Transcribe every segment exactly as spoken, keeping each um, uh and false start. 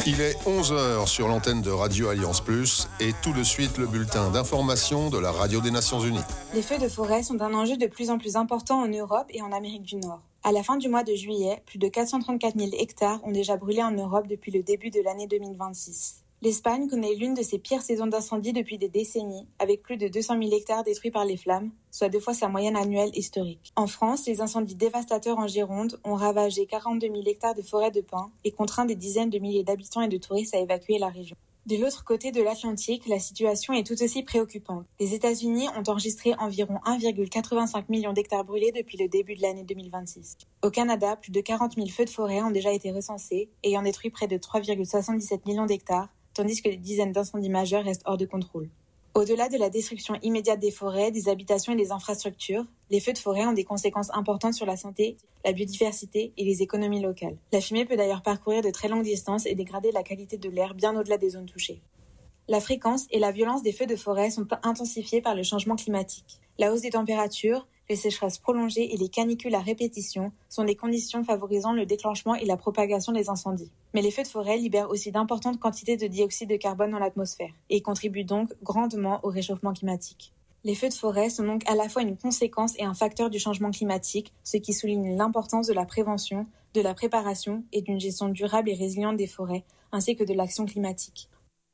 Il est onze heures sur l'antenne de Radio Alliance Plus et tout de suite le bulletin d'information de la Radio des Nations Unies. Les feux de forêt sont un enjeu de plus en plus important en Europe et en Amérique du Nord. À la fin du mois de juillet, plus de quatre cent trente-quatre mille hectares ont déjà brûlé en Europe depuis le début de l'année deux mille vingt-six. L'Espagne connaît l'une de ses pires saisons d'incendie depuis des décennies, avec plus de deux cent mille hectares détruits par les flammes, soit deux fois sa moyenne annuelle historique. En France, les incendies dévastateurs en Gironde ont ravagé quarante-deux mille hectares de forêts de pins et contraint des dizaines de milliers d'habitants et de touristes à évacuer la région. De l'autre côté de l'Atlantique, la situation est tout aussi préoccupante. Les États-Unis ont enregistré environ un virgule quatre-vingt-cinq million d'hectares brûlés depuis le début de l'année deux mille vingt-six. Au Canada, plus de quarante mille feux de forêt ont déjà été recensés, ayant détruit près de trois virgule soixante-dix-sept millions d'hectares, tandis que des dizaines d'incendies majeurs restent hors de contrôle. Au-delà de la destruction immédiate des forêts, des habitations et des infrastructures, les feux de forêt ont des conséquences importantes sur la santé, la biodiversité et les économies locales. La fumée peut d'ailleurs parcourir de très longues distances et dégrader la qualité de l'air bien au-delà des zones touchées. La fréquence et la violence des feux de forêt sont intensifiées par le changement climatique. La hausse des températures, les sécheresses prolongées et les canicules à répétition sont des conditions favorisant le déclenchement et la propagation des incendies. Mais les feux de forêt libèrent aussi d'importantes quantités de dioxyde de carbone dans l'atmosphère et contribuent donc grandement au réchauffement climatique. Les feux de forêt sont donc à la fois une conséquence et un facteur du changement climatique, ce qui souligne l'importance de la prévention, de la préparation et d'une gestion durable et résiliente des forêts, ainsi que de l'action climatique.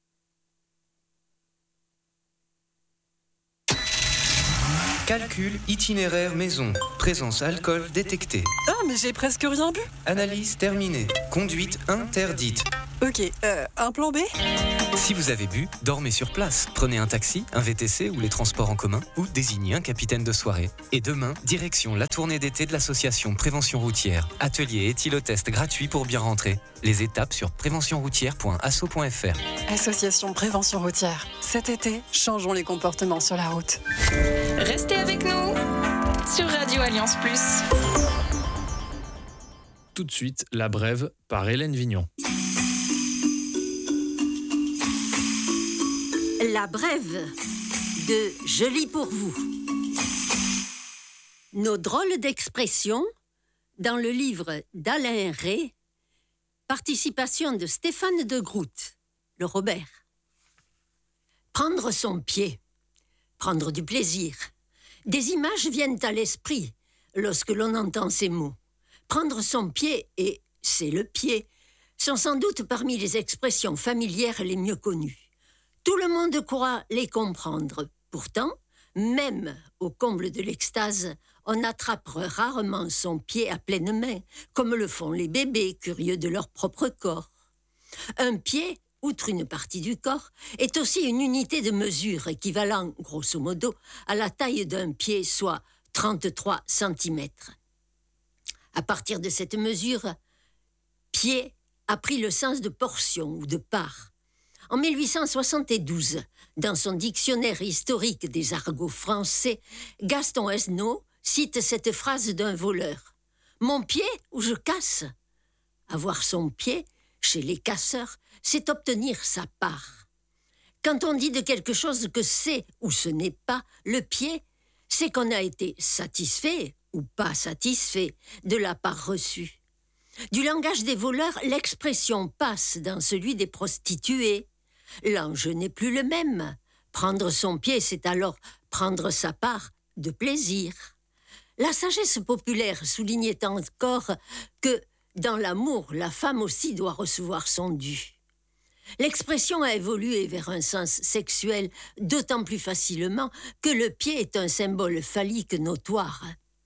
Calcul itinéraire maison. Présence alcool détectée. Ah, mais j'ai presque rien bu. Analyse terminée. Conduite interdite. Ok, euh, un plan B ? Si vous avez bu, dormez sur place. Prenez un taxi, un V T C ou les transports en commun ou désignez un capitaine de soirée. Et demain, direction la tournée d'été de l'association Prévention Routière. Atelier éthylotest gratuit pour bien rentrer. Les étapes sur prévention routière point asso point f r. Association Prévention Routière. Cet été, changeons les comportements sur la route. Restez avec nous sur Radio Alliance Plus. Tout de suite, La Brève par Hélène Vignon. La Brève de Je lis pour vous. Nos drôles d'expressions dans le livre d'Alain Rey, participation de Stéphane de Groot, le Robert. Prendre son pied, prendre du plaisir. Des images viennent à l'esprit lorsque l'on entend ces mots. Prendre son pied et c'est le pied sont sans doute parmi les expressions familières les mieux connues. Tout le monde croit les comprendre. Pourtant, même au comble de l'extase, on attrape rarement son pied à pleine main, comme le font les bébés curieux de leur propre corps. Un pied, outre une partie du corps, est aussi une unité de mesure équivalent, grosso modo, à la taille d'un pied, soit trente-trois centimètres. À partir de cette mesure, pied a pris le sens de portion ou de part. En mille huit cent soixante-douze, dans son dictionnaire historique des argots français, Gaston Esnault cite cette phrase d'un voleur. « Mon pied ou je casse ?» Avoir son pied, chez les casseurs, c'est obtenir sa part. Quand on dit de quelque chose que c'est ou ce n'est pas le pied, c'est qu'on a été satisfait ou pas satisfait de la part reçue. Du langage des voleurs, l'expression passe dans celui des prostituées. L'enjeu n'est plus le même. Prendre son pied, c'est alors prendre sa part de plaisir. La sagesse populaire soulignait encore que, dans l'amour, la femme aussi doit recevoir son dû. L'expression a évolué vers un sens sexuel d'autant plus facilement que le pied est un symbole phallique notoire.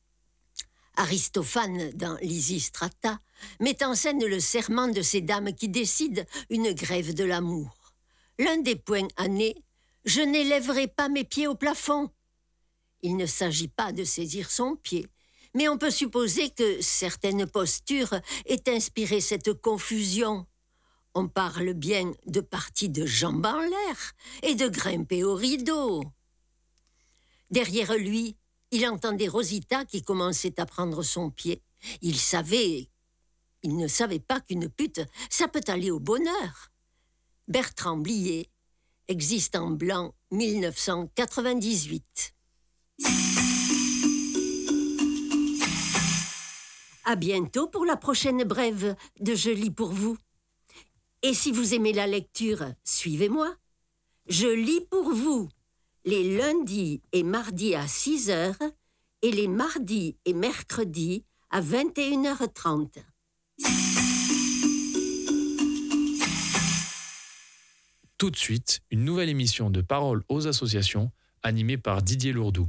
Aristophane, dans Lysistrata, met en scène le serment de ces dames qui décident une grève de l'amour. L'un des points annés, « Je n'élèverai pas mes pieds au plafond ». Il ne s'agit pas de saisir son pied, mais on peut supposer que certaines postures aient inspiré cette confusion. On parle bien de partie de jambes en l'air et de grimper au rideau. Derrière lui, il entendait Rosita qui commençait à prendre son pied. Il savait, il ne savait pas qu'une pute, ça peut aller au bonheur. Bertrand Blier, existe en blanc, mille neuf cent quatre-vingt-dix-huit. À bientôt pour la prochaine brève de Je lis pour vous. Et si vous aimez la lecture, suivez-moi. Je lis pour vous les lundis et mardis à six heures et les mardis et mercredis à vingt et une heures trente. Tout de suite, une nouvelle émission de Parole aux associations, animée par Didier Lourdou.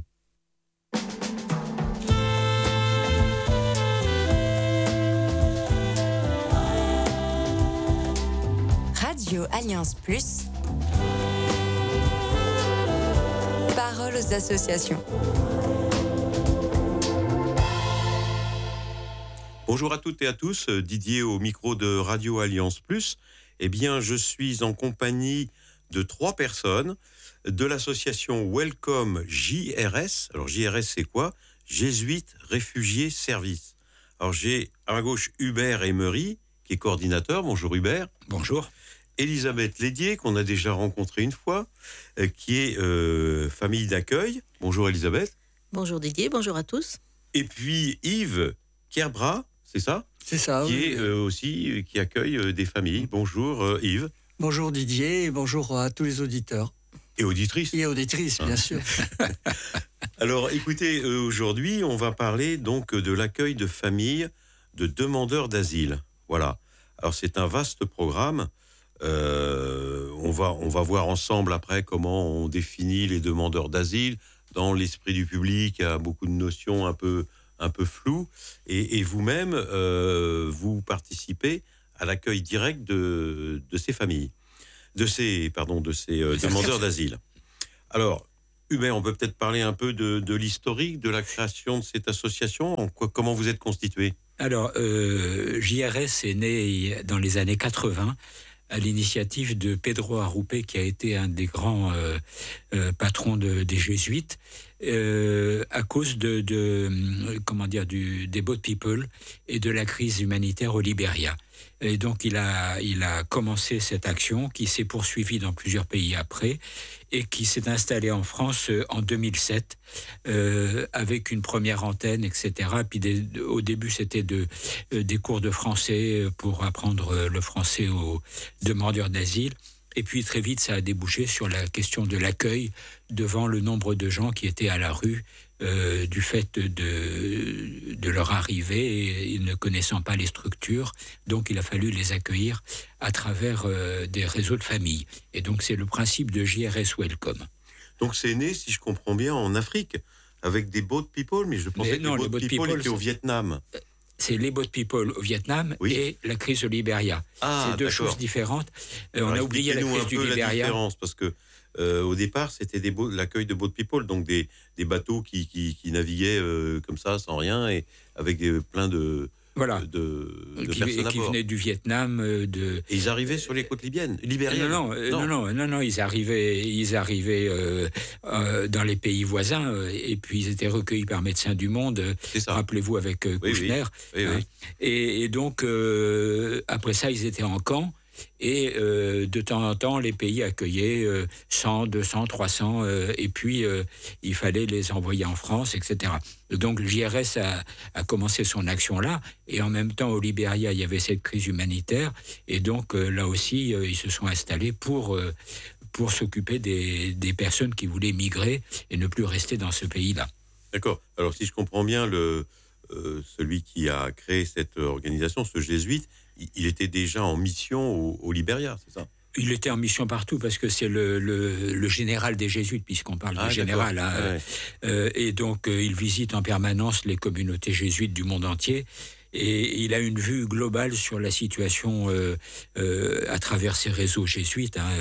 Radio Alliance Plus. Parole aux associations. Bonjour à toutes et à tous, Didier au micro de Radio Alliance Plus. Eh bien, je suis en compagnie de trois personnes de l'association Welcome J R S. Alors, J R S, c'est quoi ? Jésuites Réfugiés Service. Alors, j'ai à ma gauche Hubert Emery, qui est coordinateur. Bonjour Hubert. Bonjour. Elisabeth Lédier, qu'on a déjà rencontrée une fois, euh, qui est euh, famille d'accueil. Bonjour Elisabeth. Bonjour Didier, bonjour à tous. Et puis Yves Kerbra, c'est ça ? C'est ça. Qui oui. est euh, aussi, euh, qui accueille euh, des familles. Bonjour euh, Yves. Bonjour Didier et bonjour à tous les auditeurs. Et auditrices. Et auditrices, bien hein. sûr. Alors écoutez, euh, aujourd'hui, on va parler donc de l'accueil de familles de demandeurs d'asile. Voilà. Alors c'est un vaste programme. Euh, on va, on va voir ensemble après comment on définit les demandeurs d'asile. Dans l'esprit du public, il y a beaucoup de notions un peu, un peu floues. Et, et vous-même, euh, vous participez à l'accueil direct de, de ces familles, de ces, pardon, de ces euh, demandeurs d'asile. Alors, Hubert, on peut peut-être parler un peu de, de l'historique de la création de cette association. En quoi, comment vous êtes constitué ? Alors, euh, J R S est né dans les années quatre-vingts à l'initiative de Pedro Arrupe, qui a été un des grands euh, euh, patrons de, des Jésuites, euh, à cause de, de comment dire, du, des boat people et de la crise humanitaire au Libéria. Et donc, il a, il a commencé cette action qui s'est poursuivie dans plusieurs pays après et qui s'est installée en France en deux mille sept euh, avec une première antenne, et cetera. Puis des, au début, c'était de, euh, des cours de français pour apprendre le français aux demandeurs d'asile. Et puis très vite, ça a débouché sur la question de l'accueil devant le nombre de gens qui étaient à la rue euh, du fait de, de leur arrivée et ne connaissant pas les structures. Donc il a fallu les accueillir à travers euh, des réseaux de familles. Et donc c'est le principe de J R S Welcome. Donc c'est né, si je comprends bien, en Afrique, avec des boat people, mais je pensais mais que non, les boat, les boat people, people étaient au Vietnam. C'est les boat people au Vietnam oui. et la crise au Libéria. Ah, c'est deux d'accord. choses différentes. Euh, on a oublié la crise du Libéria. La différence, parce que euh, au départ, c'était des beaux, l'accueil de boat people, donc des, des bateaux qui, qui, qui naviguaient euh, comme ça, sans rien, et avec euh, plein de, voilà. de, de, de qui, personnes et à qui bord. venaient du Vietnam. Euh, de... Et ils arrivaient sur les côtes libyennes, libériennes. Non, non, non, non, non, non, non ils arrivaient, ils arrivaient euh, euh, dans les pays voisins, euh, et puis ils étaient recueillis par Médecins du Monde. Euh, rappelez-vous avec euh, oui, Kouchner. Oui, oui, hein. oui. Et, et donc euh, après ça, ils étaient en camp. Et euh, de temps en temps, les pays accueillaient euh, cent, deux cents, trois cents, euh, et puis euh, il fallait les envoyer en France, et cetera. Donc J R S a, a commencé son action là, et en même temps au Libéria, il y avait cette crise humanitaire, et donc euh, là aussi, euh, ils se sont installés pour, euh, pour s'occuper des, des personnes qui voulaient migrer et ne plus rester dans ce pays-là. D'accord. Alors si je comprends bien, le, euh, celui qui a créé cette organisation, ce jésuite, il était déjà en mission au, au Libéria, c'est ça ? Il était en mission partout parce que c'est le, le, le général des Jésuites, puisqu'on parle ah, de général. Hein, ouais. euh, et donc, euh, il visite en permanence les communautés jésuites du monde entier. Et il a une vue globale sur la situation euh, euh, à travers ces réseaux jésuites, hein,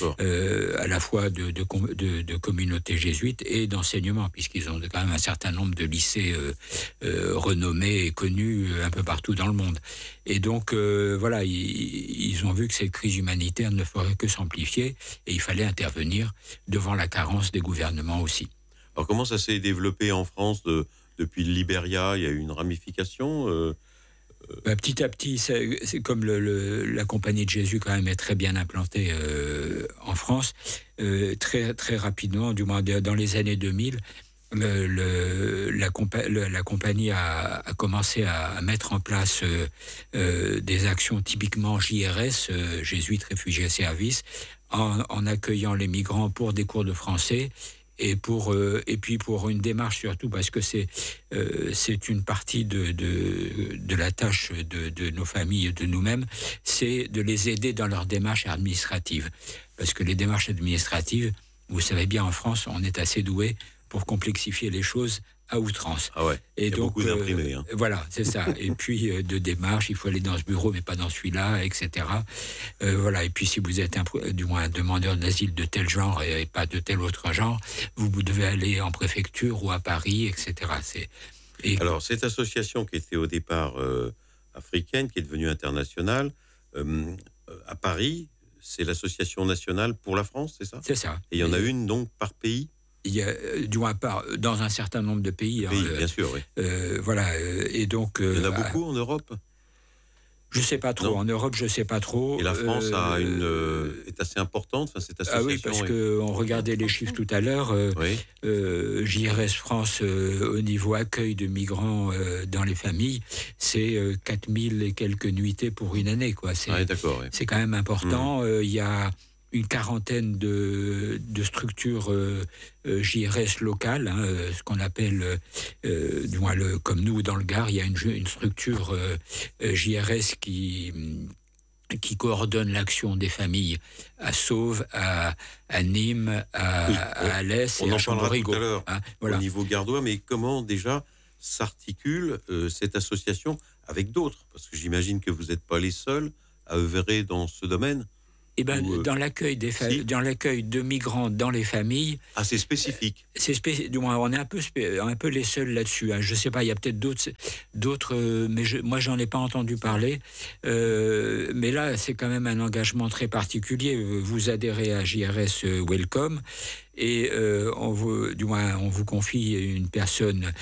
euh, à la fois de, de, de, de communautés jésuites et d'enseignement, puisqu'ils ont quand même un certain nombre de lycées euh, euh, renommés et connus un peu partout dans le monde. Et donc, euh, voilà, ils, ils ont vu que cette crise humanitaire ne ferait que s'amplifier et il fallait intervenir devant la carence des gouvernements aussi. Alors, comment ça s'est développé en France de... Depuis le Libéria, il y a eu une ramification euh, euh... Bah, petit à petit, c'est, c'est comme le, le, la Compagnie de Jésus quand même est très bien implantée euh, en France. Euh, très, très rapidement, du moins dans les années deux mille, le, le, la, compa- le, la compagnie a, a commencé à, à mettre en place euh, euh, des actions typiquement J R S, euh, Jésuites Réfugiés Service, en, en accueillant les migrants pour des cours de français. Et, pour, euh, et puis pour une démarche surtout, parce que c'est, euh, c'est une partie de, de, de la tâche de, de nos familles et de nous-mêmes, c'est de les aider dans leur démarche administrative. Parce que les démarches administratives, vous savez bien, en France, on est assez doué pour complexifier les choses à outrance. Ah ouais, et il y a donc, beaucoup d'imprimés. Hein. Euh, voilà, c'est ça. Et puis, euh, de démarches, il faut aller dans ce bureau, mais pas dans celui-là, et cetera. Euh, voilà. Et puis, si vous êtes un, du moins un demandeur d'asile de tel genre et, et pas de tel autre genre, vous, vous devez aller en préfecture ou à Paris, et cetera. C'est, et... Alors, cette association qui était au départ euh, africaine, qui est devenue internationale, euh, à Paris, c'est l'association nationale pour la France, c'est ça ? C'est ça. Et il y en a une, donc, par pays ? Il y a, du moins, par, dans un certain nombre de pays. pays hein, bien sûr, oui. Euh, voilà. Et donc, euh, il y en a beaucoup en Europe ? Je ne sais pas trop. Non. En Europe, je ne sais pas trop. Et la France euh, a une, euh, est assez importante, enfin, cette association. Ah oui, parce est... qu'on regardait les chiffres tout à l'heure. Euh, oui. euh, J R S France, euh, au niveau accueil de migrants euh, dans les familles, c'est euh, quatre mille et quelques nuitées pour une année. Quoi. C'est, ah, d'accord, oui. c'est quand même important. Il mmh. euh, y a une quarantaine de, de structures euh, euh, J R S locales, hein, euh, ce qu'on appelle, euh, du moins le, comme nous dans le Gard, il y a une, une structure euh, J R S qui, qui coordonne l'action des familles à Sauve, à, à Nîmes, à, oui, à Alès et à Chamborigo. On en parlera tout à l'heure hein, voilà. Au niveau gardois, mais comment déjà s'articule euh, cette association avec d'autres ? Parce que j'imagine que vous n'êtes pas les seuls à œuvrer dans ce domaine. Eh ben, Ou, euh, dans l'accueil des fa- si. dans l'accueil de migrants dans les familles. Ah, c'est spécifique. Euh, c'est spécifique. Du moins, on est un peu, spé- un peu les seuls là-dessus. Hein. Je sais pas, il y a peut-être d'autres, d'autres, euh, mais je, moi, j'en ai pas entendu parler. Euh, mais là, c'est quand même un engagement très particulier. Vous adhérez à J R S Welcome. Et euh, on vous, du moins, on vous confie une personne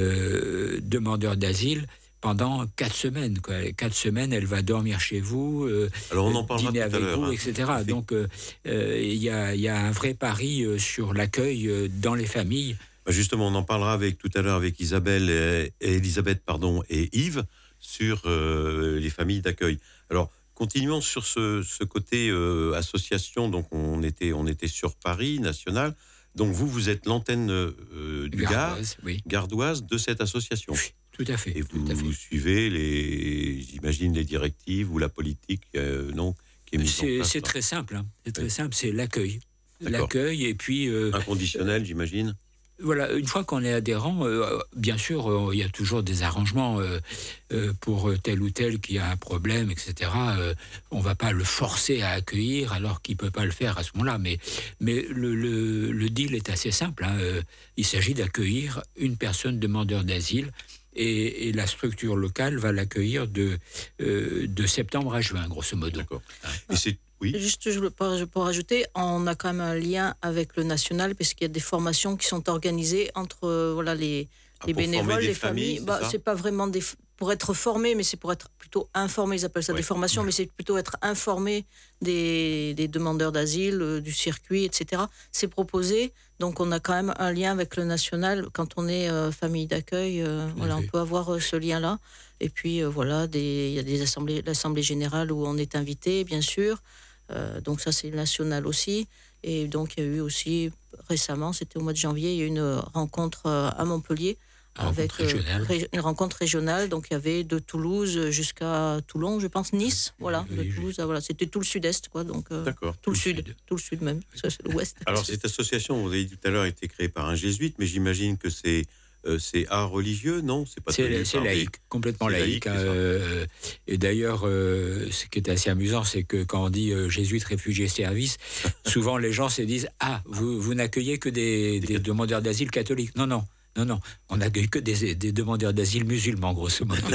euh, demandeur d'asile. Pendant quatre semaines, quoi. Quatre semaines, elle va dormir chez vous, euh, Alors on en parlera dîner tout avec à l'heure, vous, hein. et cetera. Donc, il euh, y, a, y a un vrai pari euh, sur l'accueil euh, dans les familles. Justement, on en parlera avec, tout à l'heure avec Isabelle et, et Elisabeth pardon, et Yves sur euh, les familles d'accueil. Alors, continuons sur ce, ce côté euh, association. Donc, on était, on était sur Paris, national. Donc, vous, vous êtes l'antenne euh, du Gardoise, Gard, oui. gardoise de cette association. Oui. Tout à fait. Et vous, tout à fait. vous suivez, les, j'imagine, les directives ou la politique euh, non, qui est mise c'est, en place. C'est très simple. Hein. C'est très oui. simple. C'est l'accueil. D'accord. L'accueil et puis... Euh, inconditionnel, euh, j'imagine. Voilà, une fois qu'on est adhérent, euh, bien sûr, euh, il y a toujours des arrangements euh, euh, pour tel ou tel qui a un problème, et cetera. Euh, on ne va pas le forcer à accueillir alors qu'il ne peut pas le faire à ce moment-là. Mais, mais le, le, le deal est assez simple. Hein. Euh, il s'agit d'accueillir une personne demandeur d'asile. Et, et la structure locale va l'accueillir de, euh, de septembre à juin, grosso modo. D'accord. Et c'est, oui. Juste, je peux, je peux rajouter, on a quand même un lien avec le national, puisqu'il y a des formations qui sont organisées entre euh, voilà, les, ah, les bénévoles, les familles. familles c'est, bah, c'est pas vraiment des, pour être formé, mais c'est pour être plutôt informé. Ils appellent ça ouais. des formations, ouais. mais c'est plutôt être informé des, des demandeurs d'asile, euh, du circuit, et cetera. C'est proposé. Donc, on a quand même un lien avec le national. Quand on est euh, famille d'accueil, euh, voilà, on peut avoir euh, ce lien-là. Et puis, euh, voilà, il y a des assemblées, l'assemblée générale où on est invité, bien sûr. Euh, donc, ça, c'est national aussi. Et donc, il y a eu aussi, récemment, c'était au mois de janvier, il y a eu une rencontre euh, à Montpellier. Une avec rencontre euh, une rencontre régionale. Donc, il y avait de Toulouse jusqu'à Toulon, je pense, Nice. Voilà, oui, de Toulouse, voilà. C'était tout le sud-est, quoi. Donc, euh, D'accord. Tout, tout le sud, sud, tout le sud même. Ça, c'est l'ouest. Alors, cette association, vous avez dit tout à l'heure, a été créée par un jésuite, mais j'imagine que c'est, euh, c'est art religieux, non ? C'est pas C'est, c'est laïque, des... complètement c'est laïque. laïque euh, et d'ailleurs, euh, ce qui est assez amusant, c'est que quand on dit euh, jésuite réfugié service, souvent les gens se disent « Ah, vous, vous n'accueillez que des, des, des demandeurs d'asile catholiques ». Non, non. Non, non, on n'accueille que des, des demandeurs d'asile musulmans, grosso modo.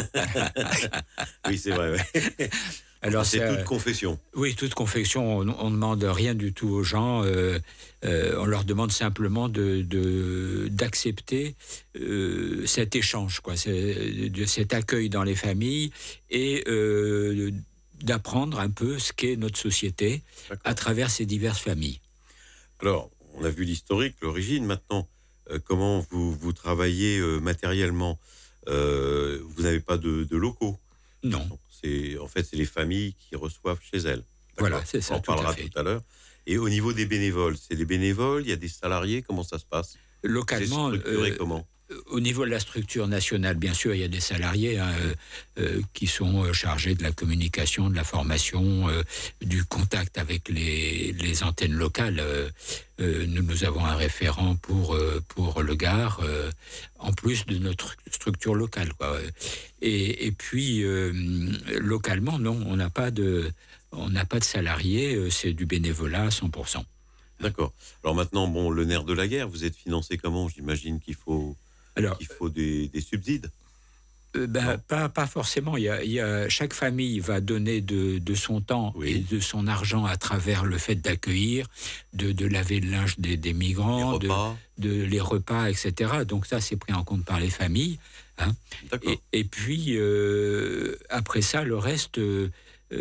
Oui, c'est vrai, oui. Alors, c'est ça, toute confession. Oui, toute confession. On ne demande rien du tout aux gens. Euh, euh, on leur demande simplement de, de, d'accepter euh, cet échange, quoi, de cet accueil dans les familles et euh, d'apprendre un peu ce qu'est notre société D'accord. à travers ces diverses familles. Alors, on a vu l'historique, l'origine. Maintenant, euh, comment vous, vous travaillez euh, matériellement. Euh, vous n'avez pas de, de locaux. Non. C'est, en fait, c'est les familles qui reçoivent chez elles. D'accord. Voilà, c'est ça. On en tout à parlera fait. tout à l'heure. Et au niveau des bénévoles, c'est des bénévoles, il y a des salariés, comment ça se passe? Localement, c'est structuré euh, comment? Au niveau de la structure nationale, bien sûr, il y a des salariés hein, euh, euh, qui sont euh, chargés de la communication, de la formation, euh, du contact avec les, les antennes locales. Euh, euh, nous, nous avons un référent pour, euh, pour le Gard, euh, en plus de notre structure locale, quoi. Et, et puis, euh, localement, non, on n'a pas de, on n'a pas de salariés, euh, c'est du bénévolat à cent pour cent. D'accord. Alors maintenant, bon, le nerf de la guerre, vous êtes financé comment? J'imagine qu'il faut... Alors, il faut des, des subsides. Euh, ben, pas, pas forcément. Il y a, il y a, chaque famille va donner de, de son temps oui. et de son argent à travers le fait d'accueillir, de, de laver le linge des, des migrants, les repas. De, de les repas, et cetera. Donc ça, c'est pris en compte par les familles. Hein. Et, et puis, euh, après ça, le reste... Euh,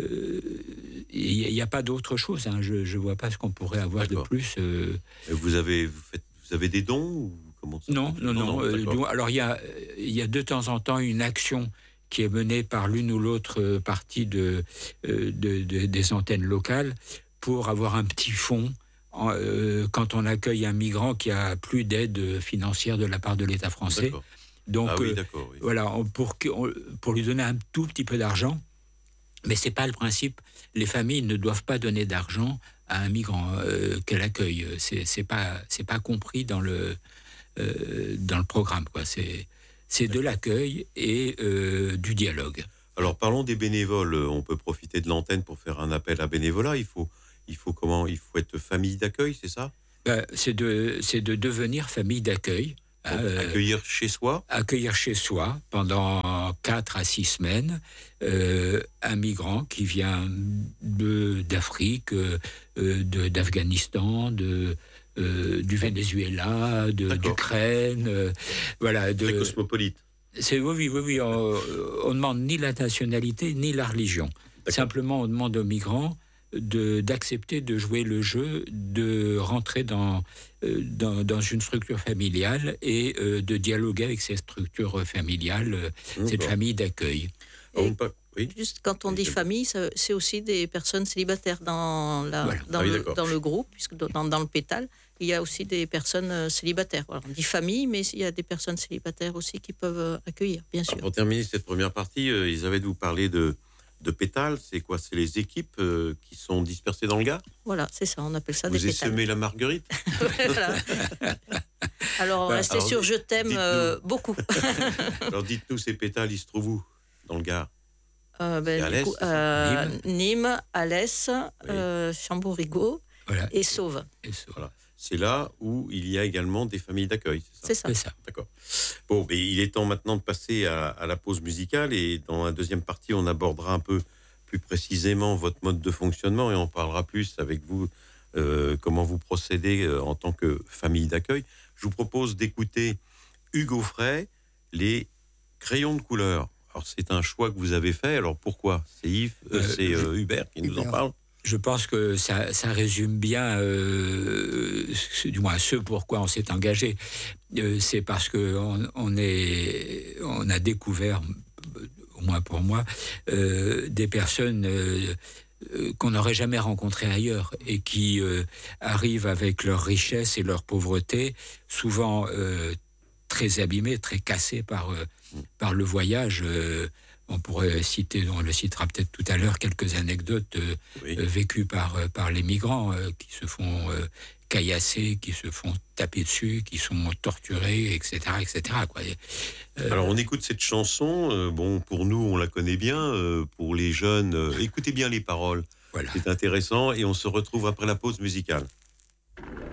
il n'y a, a pas d'autre chose. Hein. Je ne vois pas ce qu'on pourrait avoir D'accord. de plus. Euh... Vous, avez, vous, faites, vous avez des dons ou comment ça non, non, non, non. Euh, alors, il y a, il y a de temps en temps une action qui est menée par l'une ou l'autre partie de, de, de, des antennes locales pour avoir un petit fonds euh, quand on accueille un migrant qui a plus d'aide financière de la part de l'État français. D'accord. Donc, ah oui, euh, oui. voilà, pour, pour lui donner un tout petit peu d'argent. Mais c'est pas le principe. Les familles ne doivent pas donner d'argent à un migrant euh, qu'elle accueille. C'est, c'est pas, c'est pas compris dans le euh, dans le programme, quoi. C'est, c'est de l'accueil et euh, du dialogue. Alors parlons des bénévoles. On peut profiter de l'antenne pour faire un appel à bénévolat. Il faut, il faut comment? Il faut être famille d'accueil, c'est ça? Ben, c'est de, c'est de devenir famille d'accueil. Euh, accueillir chez soi Accueillir chez soi pendant quatre à six semaines euh, un migrant qui vient de, d'Afrique, euh, de, d'Afghanistan, de, euh, du Venezuela, de, d'Ukraine. Euh, voilà, de, Très cosmopolite. C'est, oui, oui, oui. On ne demande ni la nationalité ni la religion. D'accord. Simplement, on demande aux migrants De, d'accepter de jouer le jeu, de rentrer dans, euh, dans, dans une structure familiale et euh, de dialoguer avec cette structure familiale, euh, mmh, cette bon. famille d'accueil. Et oui. Juste quand on dit famille, ça, c'est aussi des personnes célibataires dans, la, voilà. dans, ah oui, le, dans le groupe, puisque dans, dans le pétale, il y a aussi des personnes célibataires. Voilà, on dit famille, mais il y a des personnes célibataires aussi qui peuvent accueillir, bien sûr. Alors pour terminer cette première partie, euh, Elisabeth, vous parlez de De pétales, c'est quoi? C'est les équipes euh, qui sont dispersées dans le Gard? Voilà, c'est ça, on appelle ça Vous des pétales. Vous semé la marguerite? Voilà. Alors, voilà. restez Alors, sur Je t'aime euh, beaucoup. Alors, dites-nous, ces pétales, ils se trouvent où dans le Gard? euh, ben, Alès, coup, euh, Nîmes, Nîmes, Alès, oui. euh, Chamborigot voilà. et Sauve. Et Sauve. Voilà. C'est là où il y a également des familles d'accueil, c'est ça? C'est ça. C'est ça. D'accord. Bon, mais il est temps maintenant de passer à, à la pause musicale et dans la deuxième partie, on abordera un peu plus précisément votre mode de fonctionnement et on parlera plus avec vous euh, comment vous procédez euh, en tant que famille d'accueil. Je vous propose d'écouter Hugo Frey, les crayons de couleur. Alors, c'est un choix que vous avez fait. Alors, pourquoi? C'est Yves, euh, euh, c'est euh, Hubert qui Hubert. nous en parle. Je pense que ça, ça résume bien, euh, du moins ce pourquoi on s'est engagé. Euh, c'est parce qu'on on est, on a découvert, au moins pour moi, euh, des personnes euh, qu'on n'aurait jamais rencontrées ailleurs et qui euh, arrivent avec leur richesse et leur pauvreté, souvent euh, très abîmées, très cassées par, euh, par le voyage. Euh, On pourrait citer, on le citera peut-être tout à l'heure, quelques anecdotes euh, oui. euh, vécues par, euh, par les migrants euh, qui se font euh, caillasser, qui se font taper dessus, qui sont torturés, et cetera, et cetera quoi. Euh, Alors on écoute cette chanson, euh, bon pour nous on la connaît bien, euh, pour les jeunes, euh, écoutez bien les paroles, voilà. C'est intéressant et on se retrouve après la pause musicale.